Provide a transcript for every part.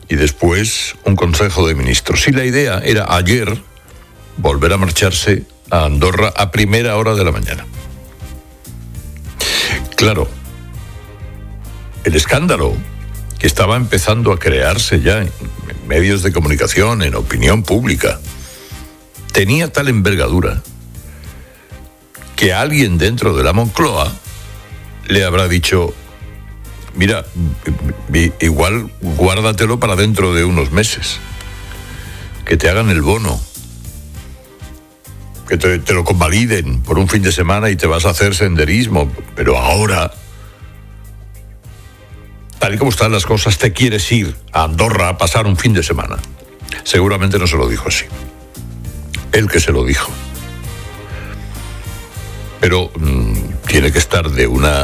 y después un Consejo de Ministros. Y la idea era ayer volver a marcharse a Andorra a primera hora de la mañana. Claro, el escándalo que estaba empezando a crearse ya en medios de comunicación, en opinión pública, tenía tal envergadura que alguien dentro de la Moncloa le habrá dicho: mira, igual guárdatelo para dentro de unos meses, que te hagan el bono, que te lo convaliden por un fin de semana y te vas a hacer senderismo, pero ahora, tal y como están las cosas, te quieres ir a Andorra a pasar un fin de semana. Seguramente no se lo dijo así. Él que se lo dijo. Pero tiene que estar de una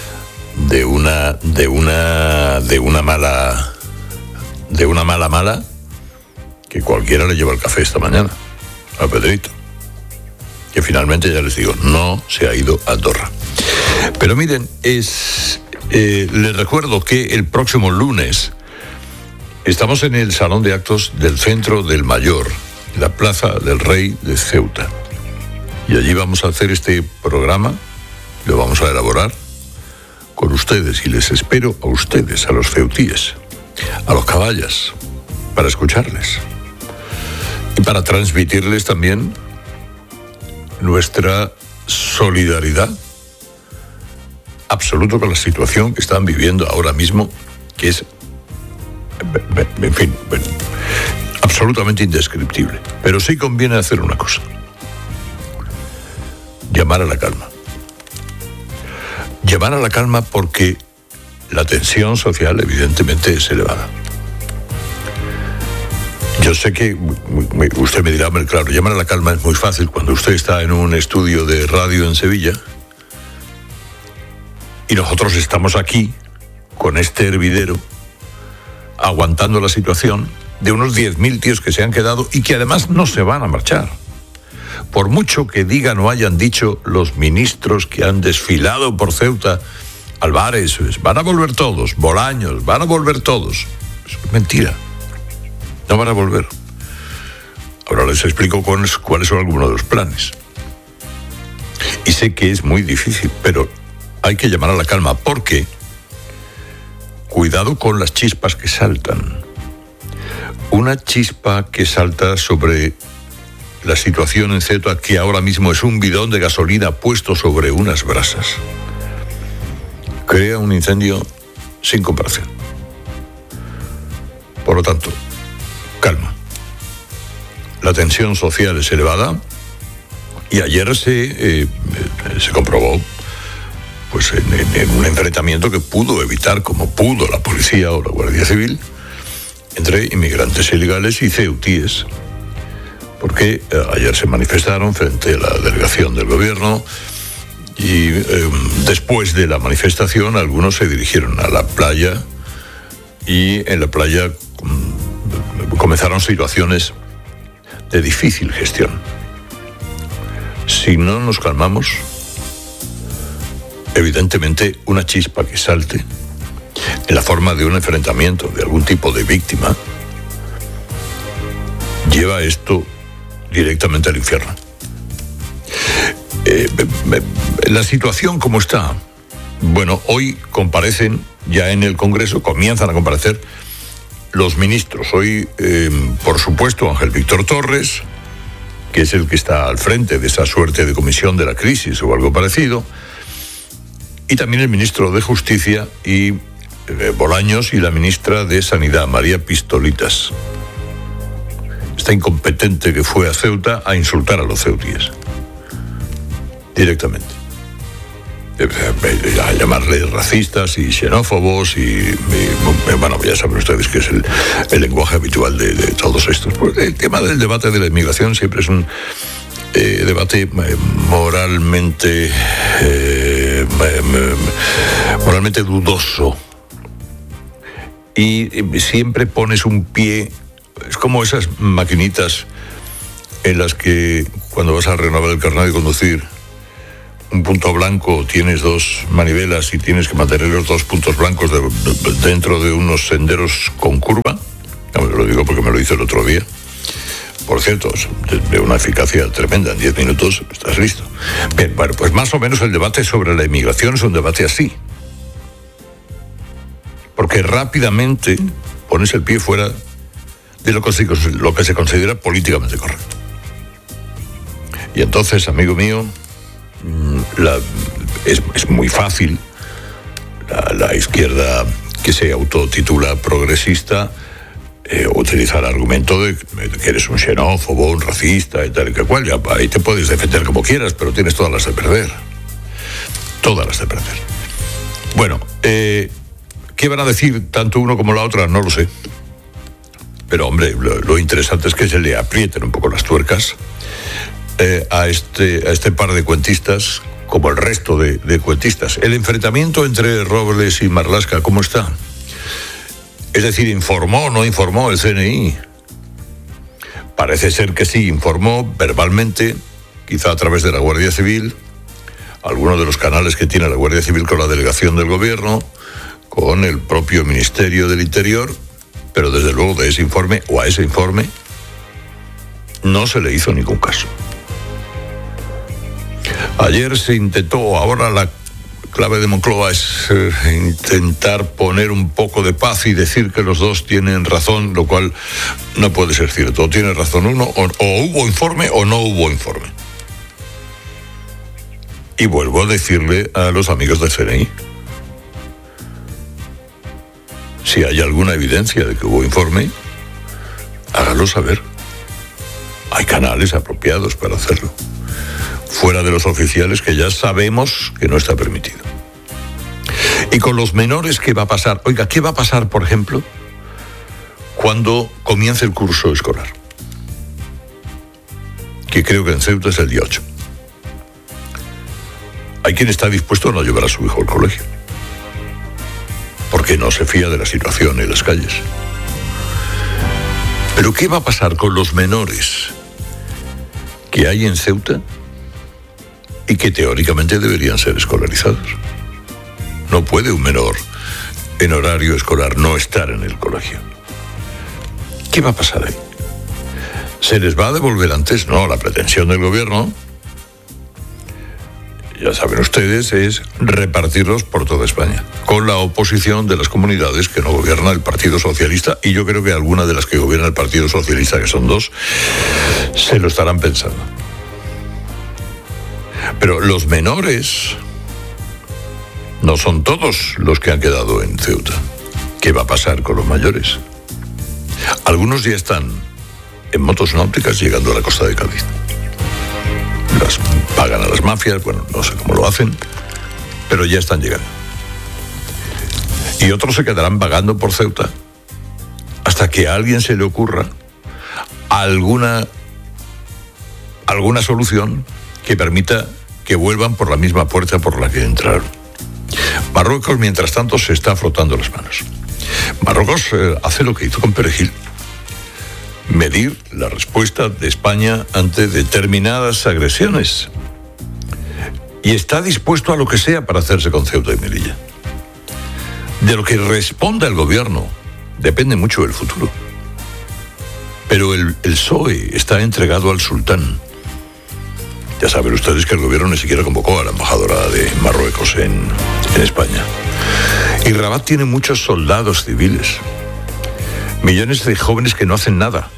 mala que cualquiera le lleva el café esta mañana a Pedrito, que finalmente, ya les digo, no se ha ido a Andorra. Pero miren, les recuerdo que el próximo lunes estamos en el Salón de Actos del Centro del Mayor, en la Plaza del Rey de Ceuta, y allí vamos a hacer este programa, lo vamos a elaborar con ustedes, y les espero a ustedes, a los ceutíes, a los caballas, para escucharles y para transmitirles también nuestra solidaridad absoluta con la situación que están viviendo ahora mismo, que es, en fin, absolutamente indescriptible. Pero sí conviene hacer una cosa: llamar a la calma. Llamar a la calma, porque la tensión social evidentemente es elevada. Yo sé que usted me dirá: claro, llamar a la calma es muy fácil cuando usted está en un estudio de radio en Sevilla y nosotros estamos aquí con este hervidero aguantando la situación de unos 10.000 tíos que se han quedado y que además no se van a marchar. Por mucho que digan o hayan dicho los ministros que han desfilado por Ceuta, Álvarez, van a volver todos, Bolaños, van a volver todos. Es mentira. No van a volver. Ahora les explico cuáles son algunos de los planes. Y sé que es muy difícil, pero hay que llamar a la calma, porque cuidado con las chispas que saltan. Una chispa que salta sobre la situación en Ceuta, que ahora mismo es un bidón de gasolina puesto sobre unas brasas, crea un incendio sin comparación. Por lo tanto, calma. La tensión social es elevada y ayer se comprobó, pues, en un enfrentamiento que pudo evitar como pudo la policía o la Guardia Civil entre inmigrantes ilegales y ceutíes, porque ayer se manifestaron frente a la delegación del gobierno y después de la manifestación algunos se dirigieron a la playa y en la playa comenzaron situaciones de difícil gestión. Si no nos calmamos, evidentemente una chispa que salte en la forma de un enfrentamiento de algún tipo de víctima lleva esto directamente al infierno. La situación como está, bueno, hoy comparecen ya en el Congreso, comienzan a comparecer los ministros. Hoy, por supuesto, Ángel Víctor Torres, que es el que está al frente de esa suerte de comisión de la crisis o algo parecido, y también el ministro de Justicia y Bolaños, y la ministra de Sanidad, María Pistolitas. Esta incompetente que fue a Ceuta a insultar a los ceutíes directamente, a llamarles racistas y xenófobos y bueno, ya saben ustedes que es el lenguaje habitual de todos estos. Pues el tema del debate de la inmigración siempre es un debate moralmente dudoso, y siempre pones un pie. Es como esas maquinitas en las que cuando vas a renovar el carnet de conducir, un punto blanco, tienes dos manivelas y tienes que mantener los dos puntos blancos dentro de unos senderos con curva. No, lo digo porque me lo hizo el otro día. Por cierto, de una eficacia tremenda. En 10 minutos estás listo. Bien, bueno, pues más o menos el debate sobre la inmigración es un debate así. Porque rápidamente pones el pie fuera de lo que se considera políticamente correcto. Y entonces, amigo mío, es muy fácil la izquierda que se autotitula progresista utilizar el argumento de que eres un xenófobo, un racista y tal y que cual. Ya, ahí te puedes defender como quieras, pero tienes todas las de perder. Todas las de perder. Bueno, ¿qué van a decir tanto uno como la otra? No lo sé. Pero, hombre, lo interesante es que se le aprieten un poco las tuercas a este par de cuentistas, como el resto de cuentistas. El enfrentamiento entre Robles y Marlaska, ¿cómo está? Es decir, ¿informó o no informó el CNI? Parece ser que sí, informó verbalmente, quizá a través de la Guardia Civil, algunos de los canales que tiene la Guardia Civil con la delegación del gobierno, con el propio Ministerio del Interior, pero desde luego de ese informe o a ese informe no se le hizo ningún caso. Ayer se intentó, ahora la clave de Moncloa es intentar poner un poco de paz y decir que los dos tienen razón, lo cual no puede ser cierto. O tiene razón uno, o hubo informe o no hubo informe. Y vuelvo a decirle a los amigos del CNI, si hay alguna evidencia de que hubo informe, háganlo saber. Hay canales apropiados para hacerlo, fuera de los oficiales, que ya sabemos que no está permitido. Y con los menores, ¿qué va a pasar? Oiga, ¿qué va a pasar, por ejemplo, cuando comience el curso escolar? Que creo que en Ceuta es el día 8. Hay quien está dispuesto a no llevar a su hijo al colegio, porque no se fía de la situación en las calles. Pero ¿qué va a pasar con los menores que hay en Ceuta y que teóricamente deberían ser escolarizados? No puede un menor en horario escolar no estar en el colegio. ¿Qué va a pasar ahí? ¿Se les va a devolver antes? No, la pretensión del gobierno, ya saben ustedes, es repartirlos por toda España, con la oposición de las comunidades que no gobierna el Partido Socialista, y yo creo que algunas de las que gobierna el Partido Socialista, que son 2, se lo estarán pensando. Pero los menores no son todos los que han quedado en Ceuta. ¿Qué va a pasar con los mayores? Algunos ya están en motos náuticas llegando a la costa de Cádiz. Las pagan a las mafias, bueno, no sé cómo lo hacen, pero ya están llegando. Y otros se quedarán vagando por Ceuta hasta que a alguien se le ocurra alguna solución que permita que vuelvan por la misma puerta por la que entraron. Marruecos, mientras tanto, se está frotando las manos. Marruecos hace lo que hizo con Perejil: medir la respuesta de España ante determinadas agresiones. Y está dispuesto a lo que sea para hacerse con Ceuta y Melilla. De lo que responda el gobierno depende mucho el futuro. Pero el PSOE está entregado al sultán. Ya saben ustedes que el gobierno ni siquiera convocó a la embajadora de Marruecos en España. Y Rabat tiene muchos soldados civiles, millones de jóvenes que no hacen nada,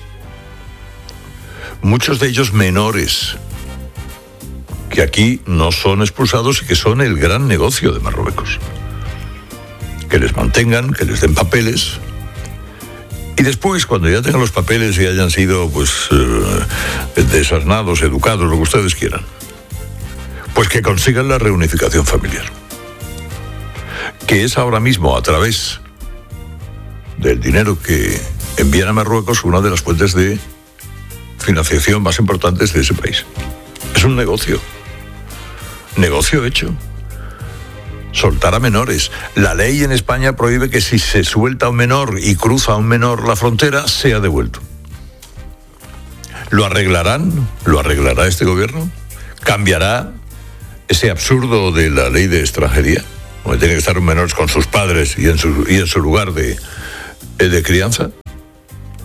muchos de ellos menores, que aquí no son expulsados y que son el gran negocio de Marruecos. Que les mantengan, que les den papeles, y después, cuando ya tengan los papeles y hayan sido desasnados, educados, lo que ustedes quieran, pues que consigan la reunificación familiar, que es ahora mismo, a través del dinero que envían a Marruecos, una de las fuentes de financiación más importantes de ese país. Es un negocio hecho. Soltar a menores. La ley en España prohíbe que si se suelta a un menor y cruza a un menor la frontera, sea devuelto. ¿Lo arreglarán? ¿Lo arreglará este gobierno? ¿Cambiará ese absurdo de la ley de extranjería, donde tiene que estar un menor con sus padres y en su lugar de crianza?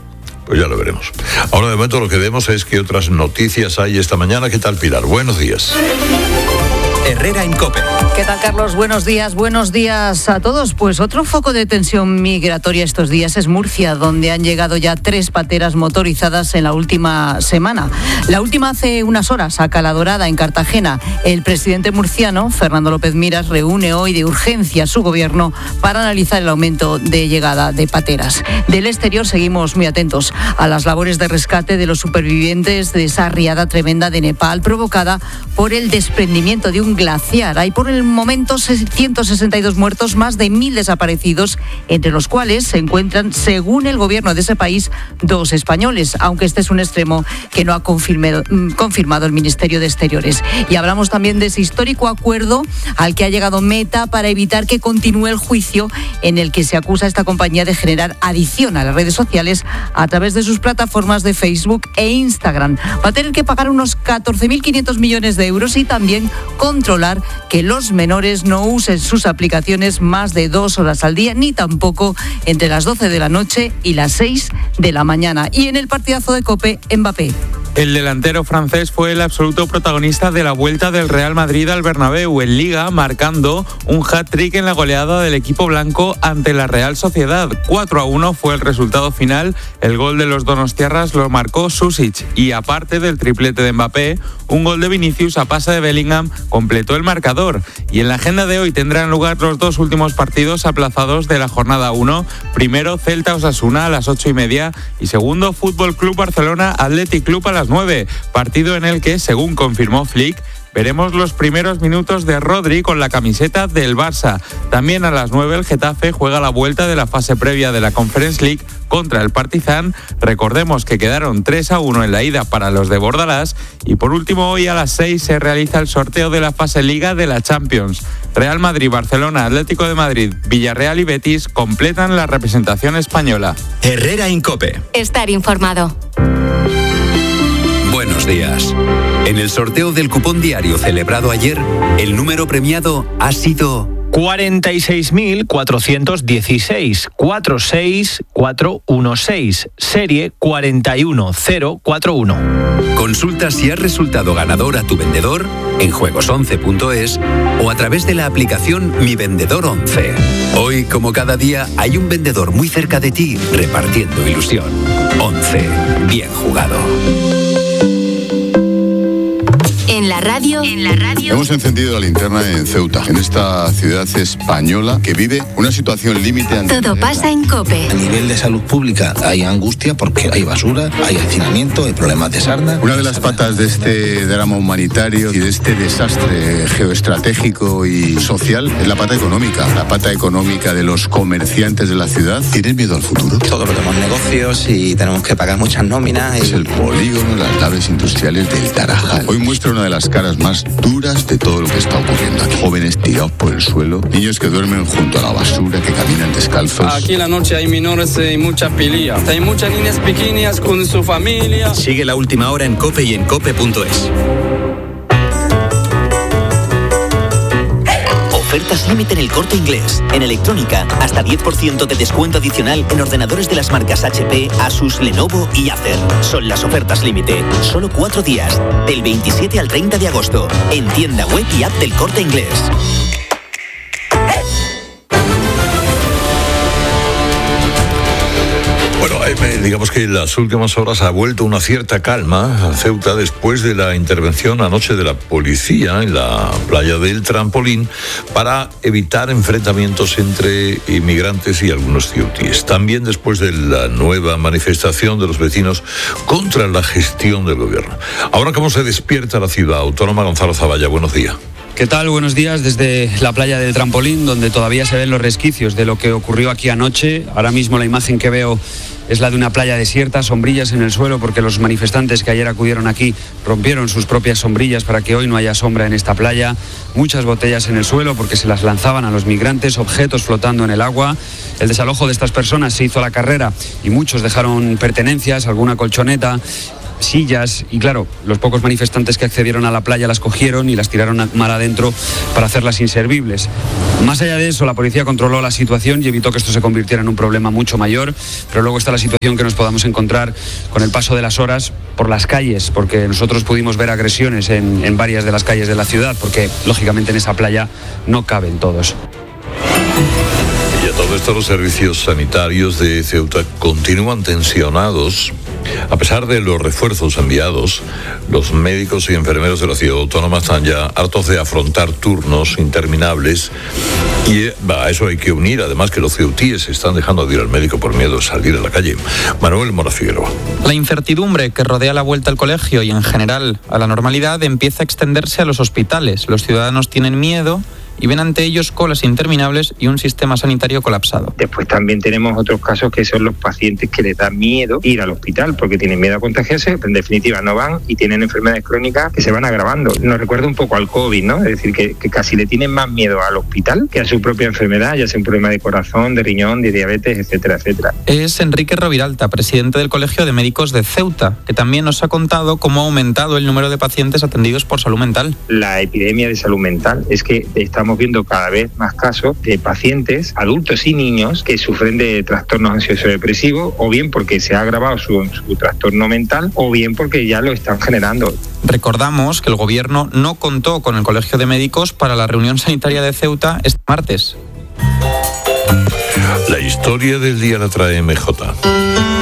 Pues ya lo veremos. Ahora de momento lo que vemos es que otras noticias hay esta mañana. ¿Qué tal, Pilar? Buenos días. Herrera en COPE. ¿Qué tal, Carlos? Buenos días a todos. Pues otro foco de tensión migratoria estos días es Murcia, donde han llegado ya 3 pateras motorizadas en la última semana. La última hace unas horas a Cala Dorada, en Cartagena. El presidente murciano, Fernando López Miras, reúne hoy de urgencia a su gobierno para analizar el aumento de llegada de pateras. Del exterior seguimos muy atentos a las labores de rescate de los supervivientes de esa riada tremenda de Nepal provocada por el desprendimiento de un glaciar. Hay por el momento 162 muertos, más de 1.000 desaparecidos, entre los cuales se encuentran, según el gobierno de ese país, 2 españoles, aunque este es un extremo que no ha confirmado el Ministerio de Exteriores. Y hablamos también de ese histórico acuerdo al que ha llegado Meta para evitar que continúe el juicio en el que se acusa a esta compañía de generar adicción a las redes sociales a través de sus plataformas de Facebook e Instagram. Va a tener que pagar unos 14.500 millones de euros y también controlar que los menores no usen sus aplicaciones más de 2 horas al día, ni tampoco entre las 12 de la noche y las 6 de la mañana. Y en el partidazo de COPE, Mbappé. El delantero francés fue el absoluto protagonista de la vuelta del Real Madrid al Bernabéu en Liga, marcando un hat-trick en la goleada del equipo blanco ante la Real Sociedad. 4-1 fue el resultado final. El gol de los donostiarras lo marcó Susic y, aparte del triplete de Mbappé, un gol de Vinicius a pase de Bellingham completó el marcador. Y en la agenda de hoy tendrán lugar los 2 últimos partidos aplazados de la jornada 1. Primero, Celta-Osasuna a las 8:30 y segundo, Fútbol Club Barcelona-Athletic Club a las 9. Partido en el que, según confirmó Flick, veremos los primeros minutos de Rodri con la camiseta del Barça. También a las 9 el Getafe juega la vuelta de la fase previa de la Conference League contra el Partizan. Recordemos que quedaron 3-1 en la ida para los de Bordalás. Y por último, hoy a las 6 se realiza el sorteo de la fase Liga de la Champions. Real Madrid, Barcelona, Atlético de Madrid, Villarreal y Betis completan la representación española. Herrera en COPE. Estar informado. Buenos días. En el sorteo del cupón diario celebrado ayer, el número premiado ha sido 46.416, 46416, serie 41041. Consulta si has resultado ganador a tu vendedor en juegos11.es o a través de la aplicación Mi Vendedor 11. Hoy, como cada día, hay un vendedor muy cerca de ti repartiendo ilusión. 11. Bien jugado. En la radio. Hemos encendido la linterna en Ceuta, en esta ciudad española que vive una situación límite. Todo pasa en COPE. A nivel de salud pública hay angustia porque hay basura, hay hacinamiento, hay problemas de sarna. Una de las patas de este drama humanitario y de este desastre geoestratégico y social es la pata económica. La pata económica de los comerciantes de la ciudad. ¿Tienen miedo al futuro? Todos tenemos negocios y tenemos que pagar muchas nóminas. Es el polígono, las naves industriales del Tarajal. Hoy muestra una de las caras más duras de todo lo que está ocurriendo aquí. Jóvenes tirados por el suelo, niños que duermen junto a la basura, que caminan descalzos. Aquí en la noche hay menores y mucha pelea. Hay muchas niñas pequeñas con su familia. Sigue la última hora en COPE y en COPE.es. Ofertas límite en El Corte Inglés. En electrónica, hasta 10% de descuento adicional en ordenadores de las marcas HP, Asus, Lenovo y Acer. Son las ofertas límite. Solo 4 días, del 27 al 30 de agosto. En tienda web y app del Corte Inglés. Bueno, digamos que en las últimas horas ha vuelto una cierta calma a Ceuta después de la intervención anoche de la policía en la playa del Trampolín para evitar enfrentamientos entre inmigrantes y algunos ceutíes. También después de la nueva manifestación de los vecinos contra la gestión del gobierno. Ahora, ¿cómo se despierta la ciudad autónoma? Gonzalo Zavalla, buenos días. ¿Qué tal? Buenos días desde la playa del Trampolín, donde todavía se ven los resquicios de lo que ocurrió aquí anoche. Ahora mismo la imagen que veo es la de una playa desierta, sombrillas en el suelo, porque los manifestantes que ayer acudieron aquí rompieron sus propias sombrillas para que hoy no haya sombra en esta playa. Muchas botellas en el suelo porque se las lanzaban a los migrantes, objetos flotando en el agua. El desalojo de estas personas se hizo a la carrera y muchos dejaron pertenencias, alguna colchoneta. sillas y claro, los pocos manifestantes que accedieron a la playa las cogieron y las tiraron mar adentro para hacerlas inservibles. Más allá de eso, la policía controló la situación y evitó que esto se convirtiera en un problema mucho mayor, pero luego está la situación que nos podamos encontrar con el paso de las horas por las calles, porque nosotros pudimos ver agresiones en varias de las calles de la ciudad, porque lógicamente en esa playa no caben todos. Y a todo esto los servicios sanitarios de Ceuta continúan tensionados. A pesar de los refuerzos enviados, los médicos y enfermeros de la ciudad autónoma están ya hartos de afrontar turnos interminables y a eso hay que unir además que los ceutíes están dejando de ir al médico por miedo a salir a la calle. Manuel Mora Figueroa. La incertidumbre que rodea la vuelta al colegio y en general a la normalidad empieza a extenderse a los hospitales. Los ciudadanos tienen miedo y ven ante ellos colas interminables y un sistema sanitario colapsado. Después también tenemos otros casos que son los pacientes que les da miedo ir al hospital porque tienen miedo a contagiarse, en definitiva no van y tienen enfermedades crónicas que se van agravando. Nos recuerda un poco al COVID, ¿no? Es decir, que casi le tienen más miedo al hospital que a su propia enfermedad, ya sea un problema de corazón, de riñón, de diabetes, etcétera, etcétera. Es Enrique Roviralta, presidente del Colegio de Médicos de Ceuta, que también nos ha contado cómo ha aumentado el número de pacientes atendidos por salud mental. La epidemia de salud mental es que estamos viendo cada vez más casos de pacientes, adultos y niños, que sufren de trastornos ansioso-depresivos, o bien porque se ha agravado su trastorno mental, o bien porque ya lo están generando. Recordamos que el gobierno no contó con el Colegio de Médicos para la reunión sanitaria de Ceuta este martes. La historia del día la trae MJ.